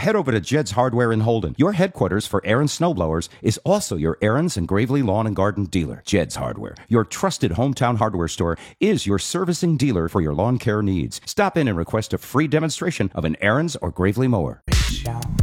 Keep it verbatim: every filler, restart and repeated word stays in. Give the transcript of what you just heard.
head over to Jed's Hardware in Holden. Your headquarters for Aaron's snowblowers is also your Aaron's and Gravely Lawn and Garden dealer. Jed's Hardware, your trusted hometown hardware store, is your servicing dealer for your lawn care needs. Stop in and request a free demonstration of an Aaron's or Gravely mower.